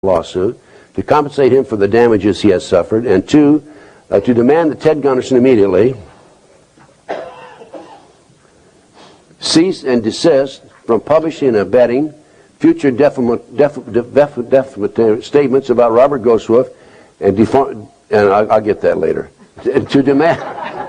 lawsuit, to compensate him for the damages he has suffered, and two, to demand that Ted Gunderson immediately cease and desist from publishing and abetting future defamatory statements about Robert Goswift, and I'll get that later. To demand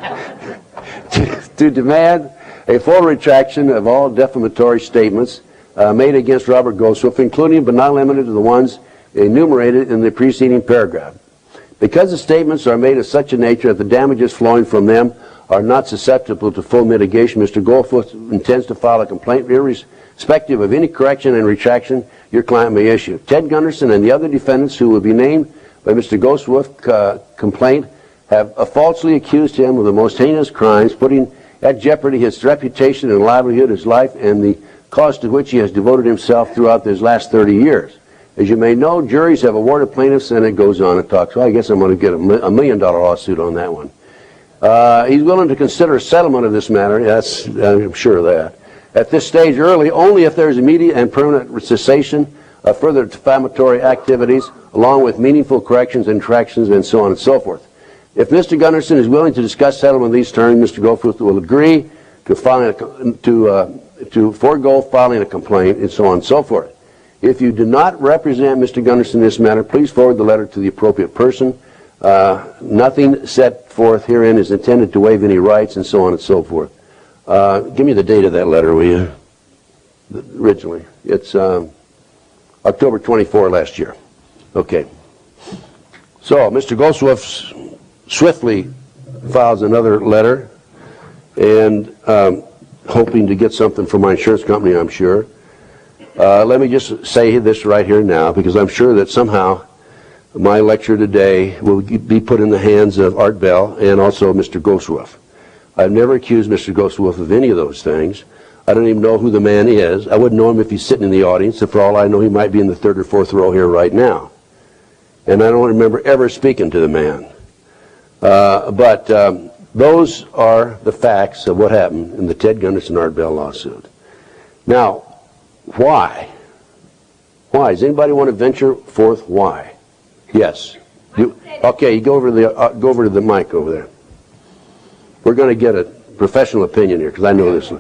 to demand a full retraction of all defamatory statements made against Robert Goswift, including but not limited to the ones enumerated in the preceding paragraph. Because the statements are made of such a nature that the damages flowing from them are not susceptible to full mitigation, Mr. Goswift intends to file a complaint irrespective of any correction and retraction your client may issue. Ted Gunderson and the other defendants who will be named by Mr. Goswift's complaint have falsely accused him of the most heinous crimes, putting at jeopardy his reputation and livelihood, his life, and the cause to which he has devoted himself throughout his last 30 years. As you may know, juries have awarded plaintiffs, and it goes on and talks. Well, I guess I'm going to get a $1 million lawsuit on that one. He's willing to consider a settlement of this matter. Yes, I'm sure of that. At this stage early, only if there is immediate and permanent cessation of further defamatory activities, along with meaningful corrections and retractions, and so on and so forth. If Mr. Gunderson is willing to discuss settlement of these terms, Mr. Goswift will agree to forego filing a complaint, and so on and so forth. If you do not represent Mr. Gunderson in this matter, please forward the letter to the appropriate person. Nothing set forth herein is intended to waive any rights, and so on and so forth. Give me the date of that letter, will you? Originally. It's October 24 last year. Okay. So, Mr. Goswift swiftly files another letter, and hoping to get something from my insurance company, I'm sure. Let me just say this right here now, because I'm sure that somehow my lecture today will be put in the hands of Art Bell and also Mr. Goswift. I've never accused Mr. Goswift of any of those things. I don't even know who the man is. I wouldn't know him if he's sitting in the audience, and for all I know, he might be in the third or fourth row here right now. And I don't remember ever speaking to the man. But those are the facts of what happened in the Ted Gunderson Art Bell lawsuit. Now, why? Why? Does anybody want to venture forth why? Yes. Okay, you go over to the mic over there. We're going to get a professional opinion here, because I know this one.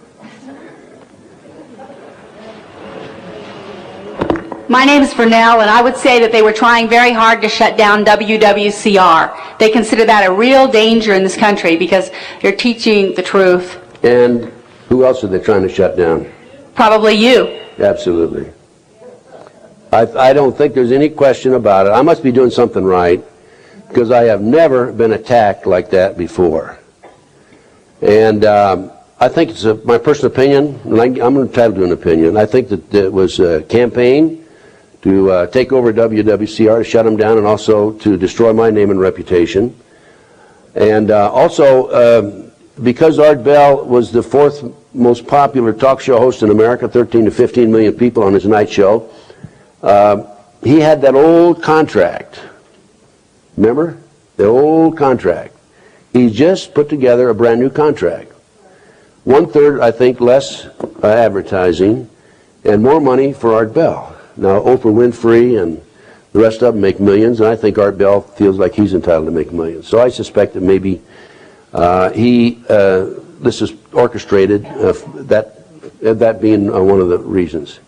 My name is Vernell, and I would say that they were trying very hard to shut down WWCR. They consider that a real danger in this country because they're teaching the truth. And who else are they trying to shut down? Probably you. Absolutely. I don't think there's any question about it. I must be doing something right, because I have never been attacked like that before. And I think it's my personal opinion, and I'm entitled to an opinion. I think that it was a campaign to take over WWCR, to shut them down, and also to destroy my name and reputation. And also, because Art Bell was the fourth most popular talk show host in America, 13 to 15 million people on his night show, he had that old contract. Remember? The old contract. He just put together a brand new contract. 1/3, I think, less advertising and more money for Art Bell. Now, Oprah Winfrey and the rest of them make millions, and I think Art Bell feels like he's entitled to make millions. So I suspect that maybe this is orchestrated, that being one of the reasons.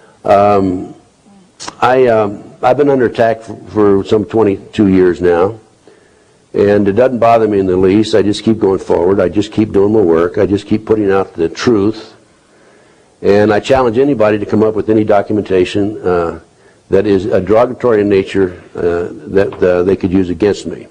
I've been under attack for some 22 years now, and it doesn't bother me in the least. I just keep going forward. I just keep doing my work. I just keep putting out the truth, and I challenge anybody to come up with any documentation that is derogatory in nature that they could use against me.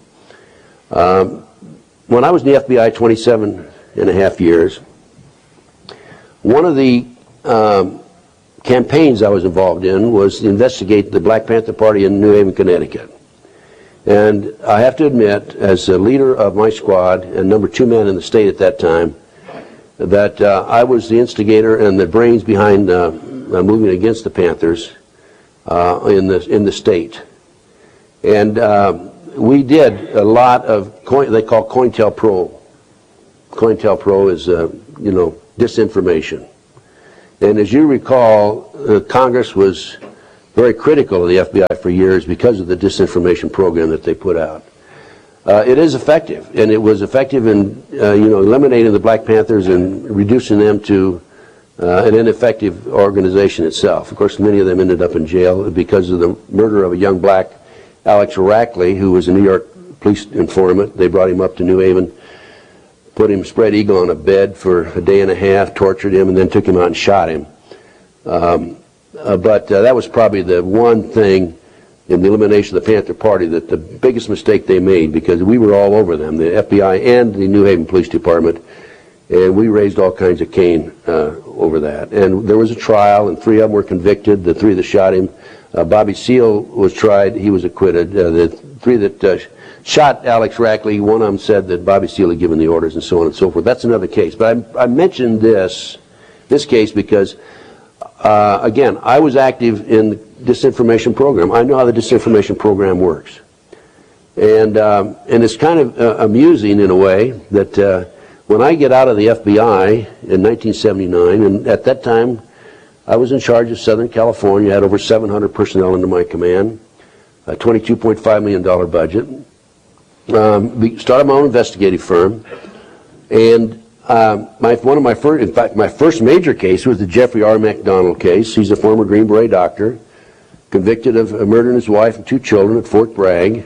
When I was in the FBI 27.5 years, one of the campaigns I was involved in was to investigate the Black Panther Party in New Haven, Connecticut. And I have to admit, as a leader of my squad and number 2 man in the state at that time, that I was the instigator and the brains behind moving against the Panthers in the state. And we did a lot of, they call COINTELPRO. COINTELPRO is, disinformation. And as you recall, Congress was very critical of the FBI for years because of the disinformation program that they put out. It is effective, and it was effective in eliminating the Black Panthers and reducing them to an ineffective organization itself. Of course, many of them ended up in jail because of the murder of a young black, Alex Rackley, who was a New York police informant. They brought him up to New Haven, put him spread eagle on a bed for a day and a half, tortured him, and then took him out and shot him. But that was probably the one thing in the elimination of the Panther Party that the biggest mistake they made, because we were all over them, the FBI and the New Haven Police Department, and we raised all kinds of cane over that. And there was a trial, and 3 of them were convicted. The 3 that shot him, Bobby Seale was tried, he was acquitted. The 3 that shot Alex Rackley, one of them said that Bobby Seale had given the orders, and so on and so forth. That's another case. But I mentioned this case because, again, I was active in the disinformation program. I know how the disinformation program works. And it's kind of amusing in a way that when I get out of the FBI in 1979, and at that time I was in charge of Southern California, had over 700 personnel under my command, a $22.5 million budget, started my own investigative firm, and my first major case was the Jeffrey R. McDonald case. He's a former Green Beret doctor, convicted of murdering his wife and 2 children at Fort Bragg,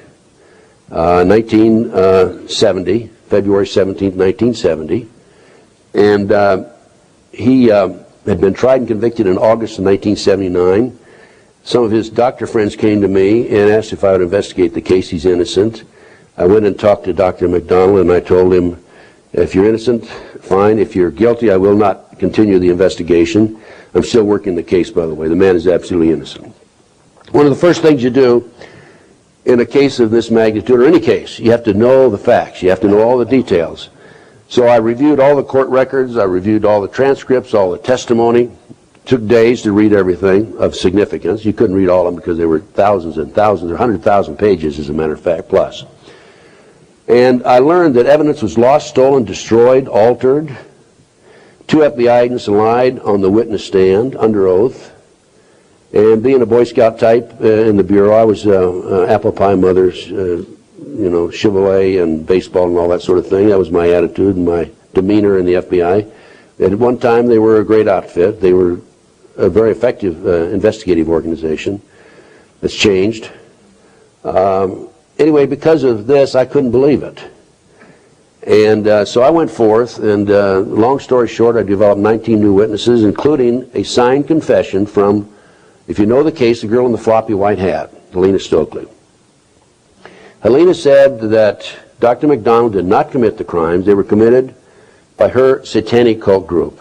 1970, February 17th, 1970. And he had been tried and convicted in August of 1979. Some of his doctor friends came to me and asked if I would investigate the case. He's innocent. I went and talked to Dr. McDonald, and I told him, if you're innocent, fine. If you're guilty, I will not continue the investigation. I'm still working the case, by the way. The man is absolutely innocent. One of the first things you do in a case of this magnitude, or any case, you have to know the facts. You have to know all the details. So I reviewed all the court records. I reviewed all the transcripts, all the testimony. It took days to read everything of significance. You couldn't read all of them because there were thousands and thousands, or 100,000 pages, as a matter of fact, plus. And I learned that evidence was lost, stolen, destroyed, altered. 2 FBI agents lied on the witness stand under oath. And being a Boy Scout type in the Bureau, I was apple pie mothers, Chevrolet and baseball and all that sort of thing. That was my attitude and my demeanor in the FBI. And at one time, they were a great outfit. They were a very effective investigative organization. That's changed. Anyway, because of this, I couldn't believe it. And so I went forth, and long story short, I developed 19 new witnesses, including a signed confession from, if you know the case, the girl in the floppy white hat, Helena Stokely. Helena said that Dr. McDonald did not commit the crimes. They were committed by her satanic cult group.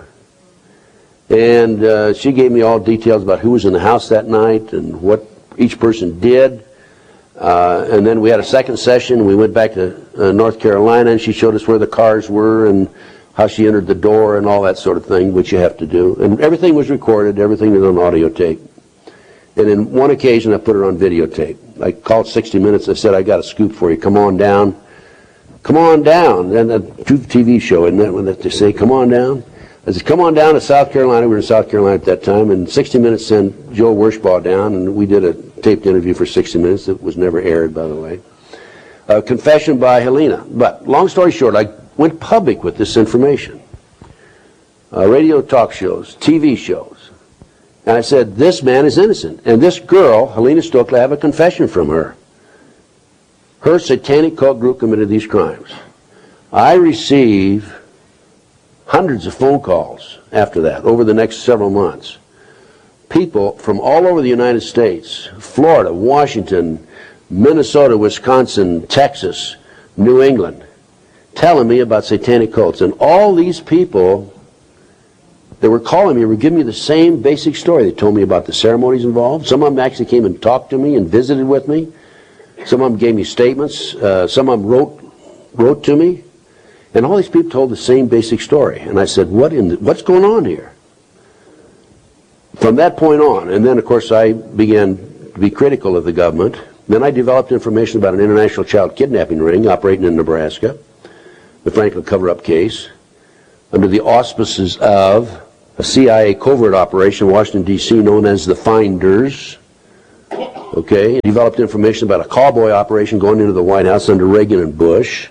And she gave me all details about who was in the house that night and what each person did. And then we had a second session. We went back to North Carolina, and she showed us where the cars were and how she entered the door and all that sort of thing, which you have to do. And everything was recorded. Everything was on audio tape. And in one occasion, I put her on videotape. I called 60 Minutes. I said, I got a scoop for you. Come on down. Come on down. And a TV show, isn't it, when they say, come on down? I said, come on down to South Carolina. We were in South Carolina at that time. And 60 Minutes sent Joe Werschbaugh down, and we did a taped interview for 60 Minutes. It was never aired, by the way. Confession by Helena. But long story short, I went public with this information. Radio talk shows, TV shows. And I said, this man is innocent. And this girl, Helena Stokely, I have a confession from her. Her satanic cult group committed these crimes. I receive hundreds of phone calls after that, over the next several months. People from all over the United States, Florida, Washington, Minnesota, Wisconsin, Texas, New England, telling me about satanic cults. And all these people that were calling me were giving me the same basic story. They told me about the ceremonies involved. Some of them actually came and talked to me and visited with me. Some of them gave me statements. Some of them wrote to me. And all these people told the same basic story. And I said, what's going on here? From that point on, and then of course I began to be critical of the government. Then I developed information about an international child kidnapping ring operating in Nebraska, the Franklin cover-up case, under the auspices of a CIA covert operation in Washington, D.C. known as the Finders. Okay, developed information about a cowboy operation going into the White House under Reagan and Bush.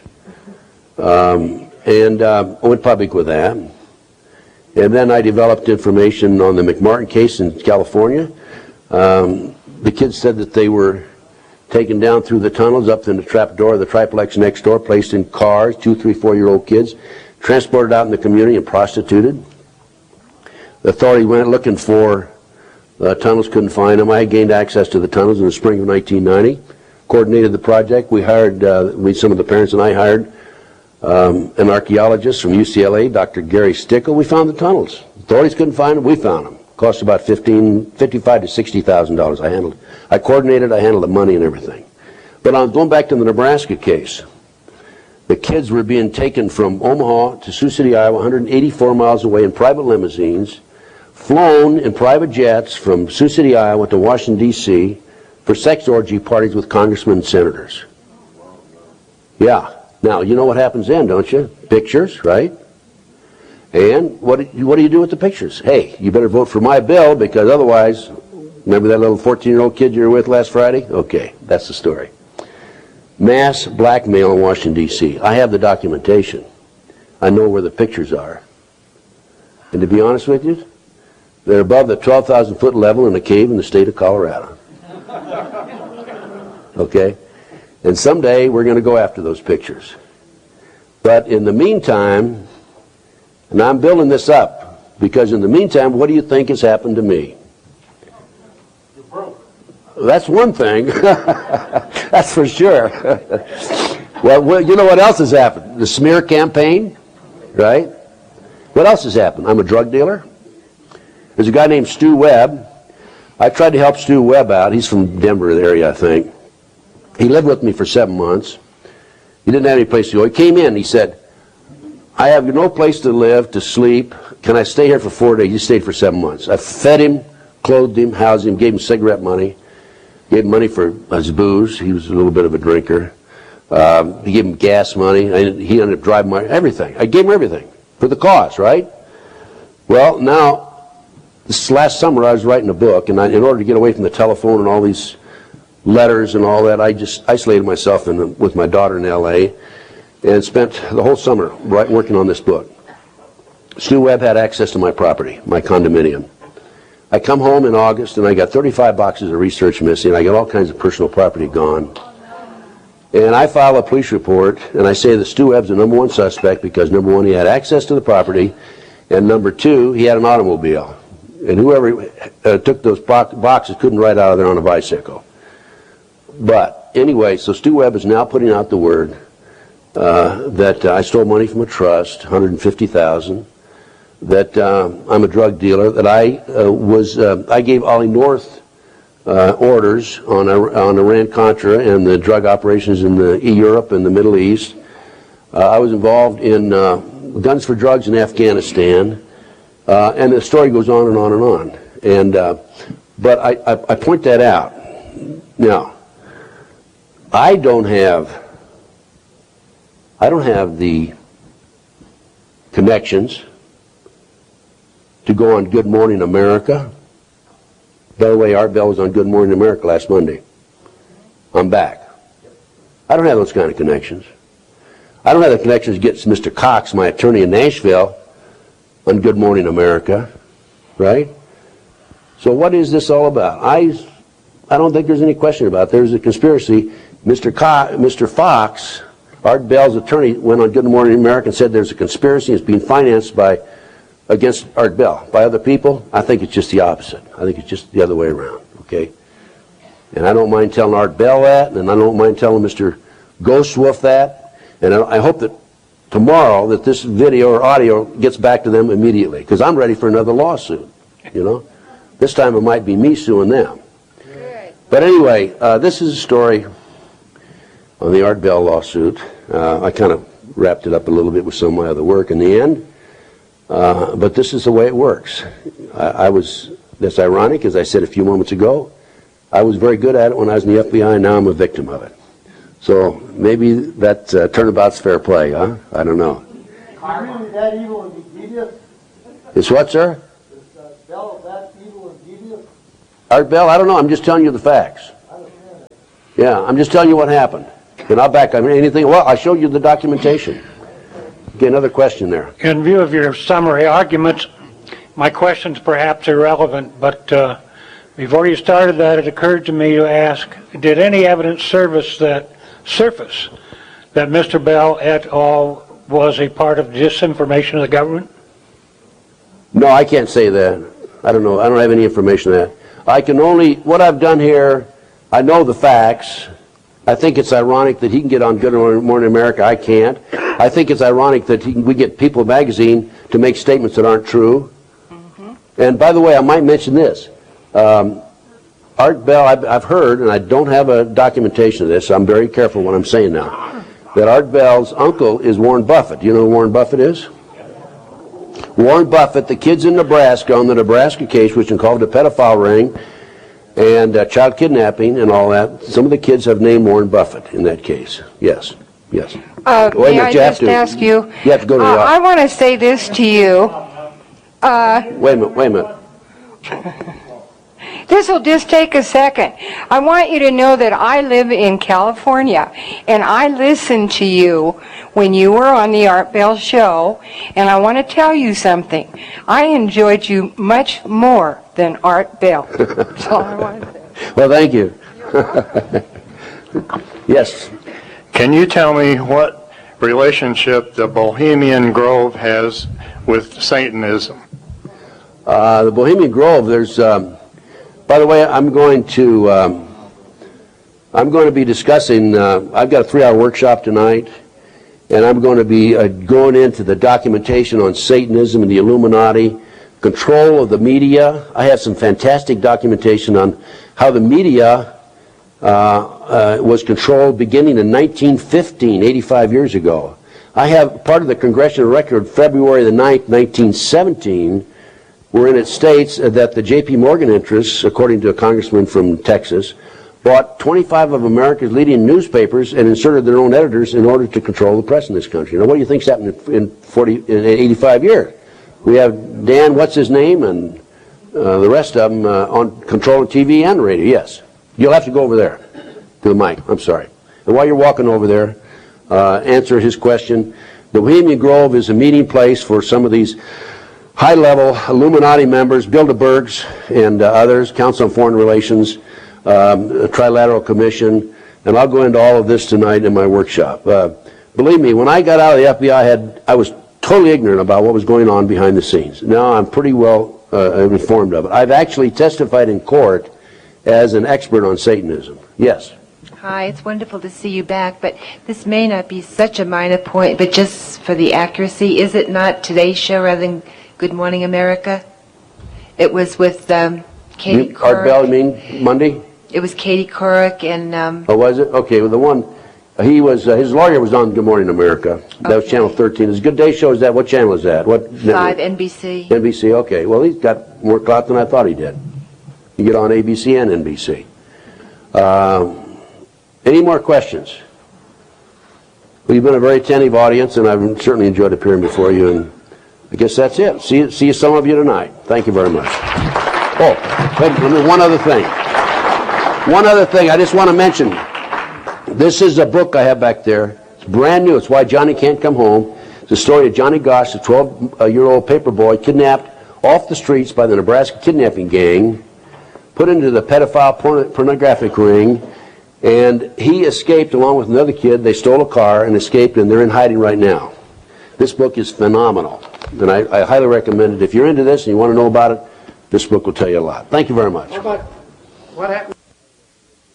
I went public with that. And then I developed information on the McMartin case in California. The kids said that they were taken down through the tunnels up in the trap door of the triplex next door, placed in cars, 2, 3, 4-year-old kids, transported out in the community and prostituted. The authority went looking for tunnels, couldn't find them. I gained access to the tunnels in the spring of 1990, coordinated the project. We hired, some of the parents and I hired an archaeologist from UCLA, Dr. Gary Stickle. We found the tunnels. Authorities couldn't find them. We found them. Cost about $55,000 to $60,000. I coordinated. I handled the money and everything. But I'm going back to the Nebraska case. The kids were being taken from Omaha to Sioux City, Iowa, 184 miles away in private limousines, flown in private jets from Sioux City, Iowa to Washington, D.C. for sex orgy parties with congressmen and senators. Yeah. Now, you know what happens then, don't you? Pictures, right? And what do you do with the pictures? Hey, you better vote for my bill because otherwise, remember that little 14-year-old kid you were with last Friday? Okay, that's the story. Mass blackmail in Washington, D.C. I have the documentation. I know where the pictures are. And to be honest with you, they're above the 12,000-foot level in a cave in the state of Colorado. Okay? And someday we're going to go after those pictures. But in the meantime, and I'm building this up, because in the meantime, what do you think has happened to me? You're broke. That's one thing. That's for sure. Well, you know what else has happened? The smear campaign, right? What else has happened? I'm a drug dealer. There's a guy named Stu Webb. I tried to help Stu Webb out. He's from Denver area, I think. He lived with me for 7 months. He didn't have any place to go. He came in. He said, I have no place to live, to sleep. Can I stay here for 4 days? He stayed for 7 months. I fed him, clothed him, housed him, gave him cigarette money, gave him money for his booze. He was a little bit of a drinker. He gave him gas money. He ended up driving everything. I gave him everything for the cause, right? Well, now, this last summer I was writing a book, and in order to get away from the telephone and all these letters and all that, I just isolated myself with my daughter in L.A. and spent the whole summer working on this book. Stu Webb had access to my property, my condominium. I come home in August and I got 35 boxes of research missing. I got all kinds of personal property gone. And I file a police report and I say that Stu Webb's the number one suspect because number one, he had access to the property, and number two, he had an automobile. And whoever took those boxes couldn't ride out of there on a bicycle. But anyway, so Stu Webb is now putting out the word that I stole money from a trust, $150,000, that I'm a drug dealer, that I gave Ollie North orders on Iran-Contra and the drug operations in Europe and the Middle East. I was involved in guns for drugs in Afghanistan, and the story goes on and on and on. And but I point that out. Now, I don't have the connections to go on Good Morning America. By the way, Art Bell was on Good Morning America last Monday. I'm back. I don't have those kind of connections. I don't have the connections to get Mr. Cox, my attorney in Nashville, on Good Morning America, right? So what is this all about? I don't think there's any question about it. There's a conspiracy. Mr. Fox, Art Bell's attorney, went on Good Morning America and said there's a conspiracy. It's being financed against Art Bell by other people. I think it's just the opposite. I think it's just the other way around, okay? And I don't mind telling Art Bell that, and I don't mind telling Mr. Ghostwolf that, and I hope that tomorrow that this video or audio gets back to them immediately, because I'm ready for another lawsuit, you know? This time it might be me suing them. But anyway, this is a story on the Art Bell lawsuit. I kind of wrapped it up a little bit with some of my other work in the end. But this is the way it works. That's ironic, as I said a few moments ago. I was very good at it when I was in the FBI, and now I'm a victim of it. So maybe that turnabout's fair play, huh? I don't know. Really that evil and devious? It's what, sir? Is Bell that evil and devious? Art Bell, I don't know. I'm just telling you the facts. Yeah, I'm just telling you what happened. And I'll back up anything. Well, I showed you the documentation. Okay, another question there. In view of your summary arguments, my question's perhaps irrelevant, but before you started that, it occurred to me to ask, did any evidence surface that Mr. Bell et al. Was a part of disinformation of the government? No, I can't say that. I don't know. I don't have any information on that. I can only, what I've done here, I know the facts. I think it's ironic that he can get on Good Morning America. I can't. I think it's ironic that we get People magazine to make statements that aren't true. And by the way, I might mention this. Art Bell, I've heard, and I don't have a documentation of this, so I'm very careful what I'm saying now, that Art Bell's uncle is Warren Buffett. Do you know who Warren Buffett is? Warren Buffett, the kids in Nebraska on the Nebraska case, which involved a pedophile ring and child kidnapping and all that, some of the kids have named Warren Buffett in that case. Yes, yes. May I just ask you? You have to go to the I want to say this to you. Wait a minute. This will just take a second. I want you to know that I live in California, and I listened to you when you were on the Art Bell show, and I want to tell you something. I enjoyed you much more than Art Bell. That's all I want to say. Well, thank you. Yes. Can you tell me what relationship the Bohemian Grove has with Satanism? The Bohemian Grove, there's... by the way, I'm going to be discussing, I've got a 3-hour workshop tonight, and I'm going to be going into the documentation on Satanism and the Illuminati, control of the media. I have some fantastic documentation on how the media was controlled beginning in 1915, 85 years ago. I have part of the congressional record, February the 9th, 1917, wherein it states that the J.P. Morgan interests, according to a congressman from Texas, bought 25 of America's leading newspapers and inserted their own editors in order to control the press in this country. Now, what do you think's happened in 85 years? We have Dan, what's his name, and the rest of them on controlling TV and radio. Yes. You'll have to go over there to the mic. I'm sorry. And while you're walking over there, answer his question. The Bohemian Grove is a meeting place for some of these high-level Illuminati members, Bilderbergs and others, Council on Foreign Relations, Trilateral Commission, and I'll go into all of this tonight in my workshop. Believe me, when I got out of the FBI, I was totally ignorant about what was going on behind the scenes. Now I'm pretty well informed of it. I've actually testified in court as an expert on Satanism. Yes? Hi, it's wonderful to see you back, but this may not be such a minor point, but just for the accuracy, is it not Today's Show rather than Good Morning America? It was with Katie Couric. Art Bell, you mean Monday? It was Katie Couric and... Oh, was it? Okay, well, the one, he was, his lawyer was on Good Morning America. That was Channel 13. His Good Day Show, is that, what channel is that? What 5, NBC. NBC, okay. Well, he's got more clout than I thought he did. You get on ABC and NBC. Any more questions? Well, you've been a very attentive audience, and I've certainly enjoyed appearing before you, and I guess that's it. See some of you tonight. Thank you very much. Oh, wait, one other thing. One other thing I just want to mention. This is a book I have back there. It's brand new. It's Why Johnny Can't Come Home. It's the story of Johnny Gosch, a 12-year-old paper boy kidnapped off the streets by the Nebraska kidnapping gang, put into the pedophile pornographic ring, and he escaped along with another kid. They stole a car and escaped, and they're in hiding right now. This book is phenomenal, and I highly recommend it. If you're into this and you want to know about it, this book will tell you a lot. Thank you very much. What happened